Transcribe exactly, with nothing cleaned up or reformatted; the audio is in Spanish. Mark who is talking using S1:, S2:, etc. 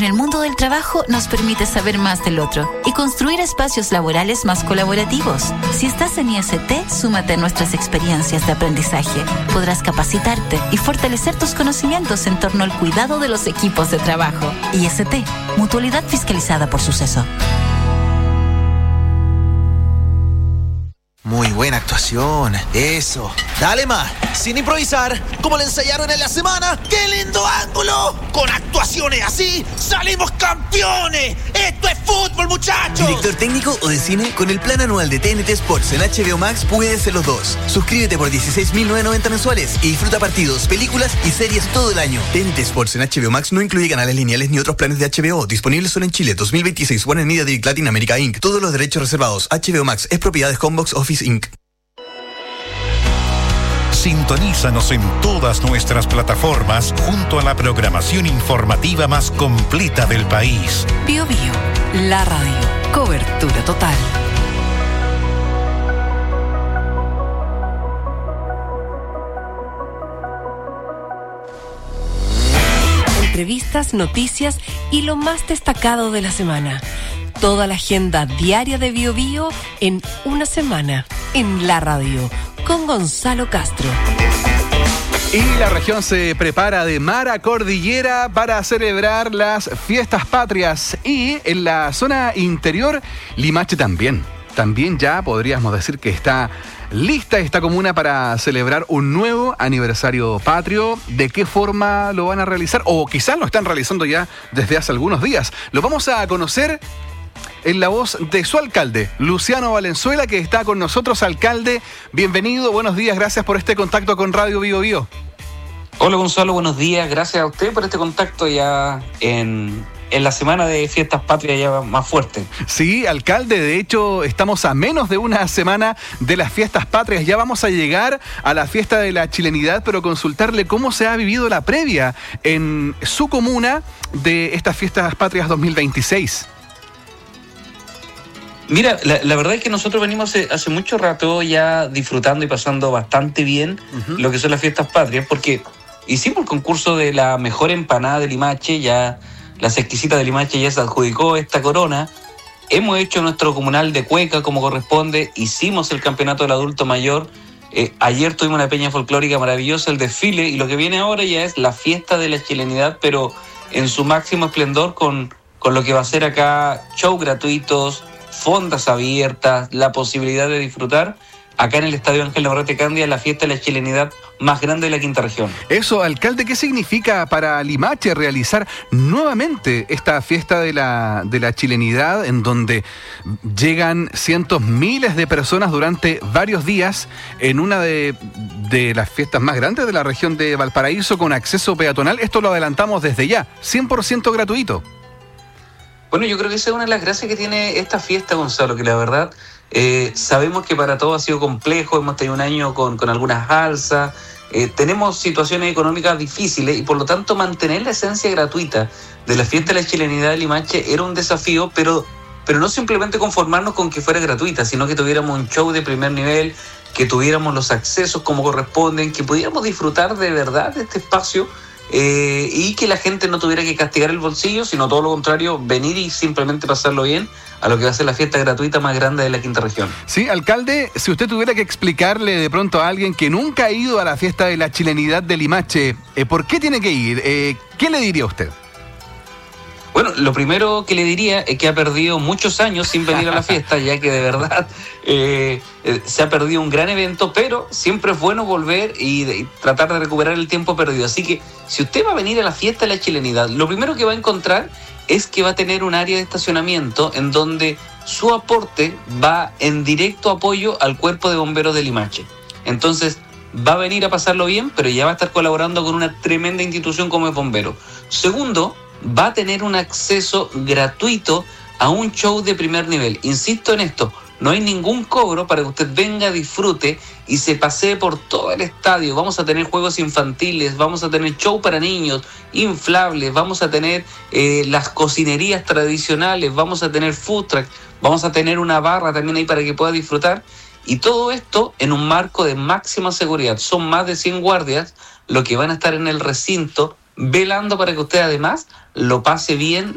S1: el mundo del trabajo nos permite saber más del otro y construir espacios laborales más colaborativos. Si estás en I S T, súmate a nuestras experiencias de aprendizaje. Podrás capacitarte y fortalecer tus conocimientos en torno al cuidado de los equipos de trabajo. I S T, Mutualidad Fiscalizada por Suceso.
S2: Muy buena actuación, eso. Dale más, sin improvisar, como le ensayaron en la semana. ¡Qué lindo ángulo! Con actuaciones así, ¡salimos campeones! ¡Esto es fútbol, muchachos!
S3: ¿Director técnico o de cine? Con el plan anual de T N T Sports en H B O Max puedes ser los dos. Suscríbete por dieciséis mil novecientos noventa mensuales y disfruta partidos, películas y series todo el año. T N T Sports en H B O Max no incluye canales lineales ni otros planes de H B O. Disponibles solo en Chile. dos mil veintiséis. Warner Media Direct Latin America incorporated. Todos los derechos reservados. H B O Max es propiedad de Homebox Office incorporated.
S4: Sintonízanos en todas nuestras plataformas junto a la programación informativa más completa del país.
S5: Bio Bio, la radio. Cobertura total. Entrevistas, noticias y lo más destacado de la semana. Toda la agenda diaria de Bio Bio en una semana en la radio con Gonzalo Castro.
S6: Y la región se prepara de mar a cordillera para celebrar las fiestas patrias. Y en la zona interior, Limache también. También ya podríamos decir que está lista esta comuna para celebrar un nuevo aniversario patrio. ¿De qué forma lo van a realizar? O quizás lo están realizando ya desde hace algunos días. Lo vamos a conocer en la voz de su alcalde, Luciano Valenzuela, que está con nosotros. Alcalde, bienvenido, buenos días, gracias por este contacto con Radio Bio Bio.
S7: Hola Gonzalo, buenos días, gracias a usted por este contacto ya en, en la semana de fiestas patrias ya más fuerte.
S6: Sí, alcalde, de hecho estamos a menos de una semana de las fiestas patrias, ya vamos a llegar a la fiesta de la chilenidad, pero consultarle cómo se ha vivido la previa en su comuna de estas fiestas patrias dos mil veintiséis.
S7: Mira, la, la verdad es que nosotros venimos hace, hace mucho rato ya disfrutando y pasando bastante bien uh-huh. lo que son las fiestas patrias, porque hicimos el concurso de la mejor empanada de Limache, ya la exquisita de Limache ya se adjudicó esta corona, hemos hecho nuestro comunal de cueca como corresponde, hicimos el campeonato del adulto mayor, eh, ayer tuvimos una peña folclórica maravillosa, el desfile, y lo que viene ahora ya es la fiesta de la chilenidad, pero en su máximo esplendor con, con lo que va a ser acá shows gratuitos, fondas abiertas, la posibilidad de disfrutar acá en el Estadio Ángel Navarrete Candia, la fiesta de la chilenidad más grande de la quinta región.
S6: Eso, alcalde, ¿qué significa para Limache realizar nuevamente esta fiesta de la, de la chilenidad en donde llegan cientos, miles de personas durante varios días en una de, de las fiestas más grandes de la región de Valparaíso con acceso peatonal? Esto lo adelantamos desde ya, cien por ciento gratuito.
S7: Bueno, yo creo que esa es una de las gracias que tiene esta fiesta, Gonzalo, que la verdad eh, sabemos que para todos ha sido complejo, hemos tenido un año con, con algunas alzas, eh, tenemos situaciones económicas difíciles y por lo tanto mantener la esencia gratuita de la fiesta de la chilenidad de Limache era un desafío, pero, pero no simplemente conformarnos con que fuera gratuita, sino que tuviéramos un show de primer nivel, que tuviéramos los accesos como corresponden, que pudiéramos disfrutar de verdad de este espacio. Eh, y que la gente no tuviera que castigar el bolsillo, sino todo lo contrario, venir y simplemente pasarlo bien a lo que va a ser la fiesta gratuita más grande de la quinta región.
S6: Sí, alcalde, si usted tuviera que explicarle de pronto a alguien que nunca ha ido a la fiesta de la chilenidad de Limache, eh, ¿por qué tiene que ir? Eh, ¿Qué le diría usted?
S7: Bueno, lo primero que le diría es que ha perdido muchos años sin venir a la fiesta, ya que de verdad eh, eh, se ha perdido un gran evento, pero siempre es bueno volver y, de, y tratar de recuperar el tiempo perdido. Así que si usted va a venir a la fiesta de la chilenidad, lo primero que va a encontrar es que va a tener un área de estacionamiento en donde su aporte va en directo apoyo al Cuerpo de Bomberos de Limache. Entonces va a venir a pasarlo bien, pero ya va a estar colaborando con una tremenda institución como es Bombero. Segundo, va a tener un acceso gratuito a un show de primer nivel. Insisto en esto, no hay ningún cobro para que usted venga, disfrute y se pasee por todo el estadio. Vamos a tener juegos infantiles, vamos a tener show para niños, inflables, vamos a tener eh, las cocinerías tradicionales, vamos a tener food truck, vamos a tener una barra también ahí para que pueda disfrutar. Y todo esto en un marco de máxima seguridad. Son más de cien guardias los que van a estar en el recinto velando para que usted además lo pase bien,